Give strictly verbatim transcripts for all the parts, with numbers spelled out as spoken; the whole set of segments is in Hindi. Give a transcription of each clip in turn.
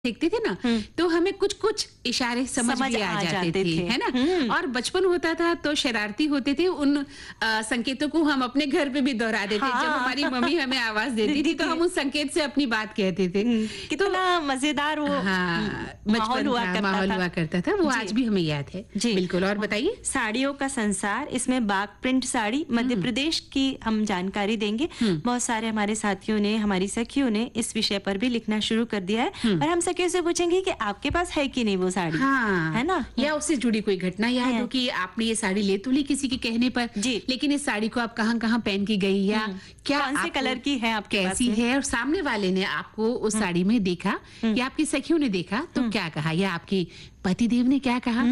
देखते थे ना तो हमें कुछ कुछ इशारे समझ, समझ भी आ, आ जाते, जाते थे, थे है ना। और बचपन होता था तो शरारती होते थे, उन आ, संकेतों को हम अपने घर पे भी दोहरा देते। हाँ। जब हमारी मम्मी हमें आवाज देती थी तो हम उस संकेत से अपनी बात कहते थे। कितना तो, मजेदार वो हाँ, माहौल हुआ करता माहौल हुआ करता था, वो आज भी हमें याद है। जी बिल्कुल। और बताइए साड़ियों का संसार, इसमें बाग प्रिंट साड़ी मध्य प्रदेश की हम जानकारी देंगे। बहुत सारे हमारे साथियों ने, हमारी सखियों ने इस विषय पर भी लिखना शुरू कर दिया है और हम सखियों से पूछेंगे कि आपके पास है कि नहीं वो साड़ी। हाँ, है ना, या उससे जुड़ी कोई घटना याद हो कि आपने ये साड़ी ले तो ली किसी के कहने पर जी, लेकिन इस साड़ी को आप कहाँ कहाँ पहन के गई, या क्या कौन से कलर की है, आप कैसी है, और सामने वाले ने आपको उस साड़ी में देखा या आपकी सखियों ने देखा तो क्या कहा, या आपकी पतिदेव ने क्या कहा।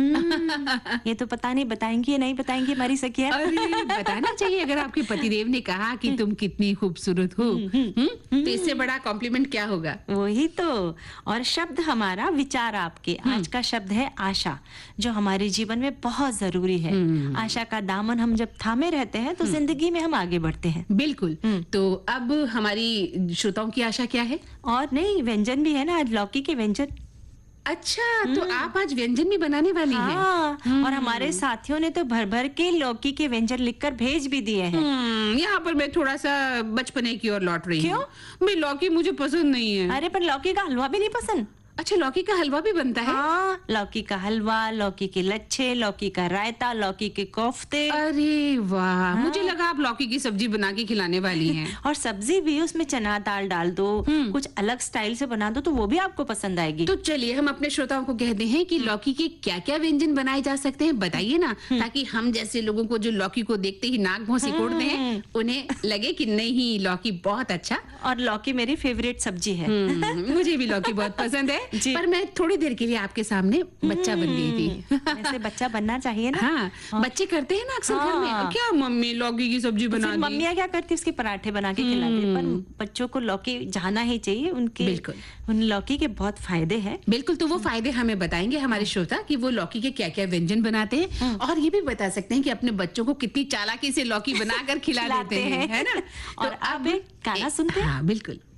ये तो पता नहीं, बताएंगी या नहीं बताएंगी हमारी सखियां। अरे बताना चाहिए, अगर आपके पतिदेव ने कहा कि तुम कितनी खूबसूरत हो तो इससे बड़ा कॉम्प्लीमेंट क्या होगा। वही तो। और शब्द हमारा विचार आपके, आज का शब्द है आशा, जो हमारे जीवन में बहुत जरूरी है। आशा का दामन हम जब थामे रहते हैं तो जिंदगी में हम आगे बढ़ते हैं। बिल्कुल। तो अब हमारी श्रोताओं की आशा क्या है। और नहीं, व्यंजन भी है ना आज, लौकी के व्यंजन। अच्छा, तो आप आज व्यंजन भी बनाने वाली हाँ, हैं। और हमारे साथियों ने तो भर भर के लौकी के व्यंजन लिखकर भेज भी दिए हैं। यहाँ पर मैं थोड़ा सा बचपने की ओर लौट रही हूँ। मैं लौकी मुझे पसंद नहीं है। अरे पर लौकी का हलवा भी नहीं पसंद। अच्छा, लौकी का हलवा भी बनता है। हाँ, लौकी का हलवा, लौकी के लच्छे, लौकी का रायता, लौकी के कोफ्ते। अरे वाह। हाँ। मुझे लगा आप लौकी की सब्जी बना के खिलाने वाली हैं। और सब्जी भी उसमें चना दाल डाल दो, कुछ अलग स्टाइल से बना दो तो वो भी आपको पसंद आएगी। तो चलिए हम अपने श्रोताओं को कहते हैं कि लौकी के क्या क्या व्यंजन बनाए जा सकते हैं, बताइए ना, ताकि हम जैसे लोगों को जो लौकी को देखते ही नाक भौं सिकोड़ते हैं उन्हें लगे कि नहीं, लौकी बहुत अच्छा। और लौकी मेरी फेवरेट सब्जी है। मुझे भी लौकी बहुत पसंद है, पर मैं थोड़ी देर के लिए आपके सामने बच्चा बन गई थी। वैसे बच्चा बनना चाहिए ना। हाँ, हाँ। बच्चे करते हैं ना अक्सर घर में, क्या मम्मी लौकी की सब्जी बना दी। मम्मियाँ क्या करती, उसके पराठे बना के खिलाती। पर बच्चों को लौकी जाना ही चाहिए, उनके बिल्कुल उन लौकी के बहुत फायदे हैं। बिल्कुल। तो वो फायदे हमें बताएंगे हमारे श्रोता कि वो लौकी के क्या क्या व्यंजन बनाते हैं, और ये भी बता सकते हैं कि अपने बच्चों को कितनी चालाकी से लौकी बनाकर खिला देते हैं, है ना। और अब एक गाना सुनते हैं। हाँ बिल्कुल।